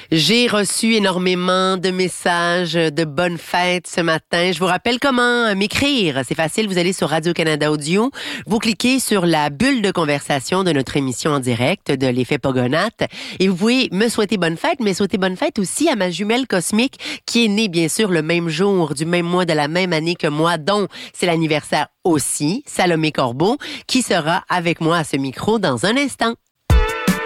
J'ai reçu énormément de messages de bonnes fêtes ce matin. Je vous rappelle comment m'écrire. C'est facile, vous allez sur Radio-Canada Audio, vous cliquez sur la bulle de conversation de notre émission en direct de l'effet Pogonate et vous pouvez me souhaiter bonne fête, mais souhaiter bonne fête aussi à ma jumelle cosmique qui est née bien sûr le même jour, du même mois, de la même année que moi, dont c'est l'anniversaire aussi, Salomé Corbeau, qui sera avec moi à ce micro dans un instant.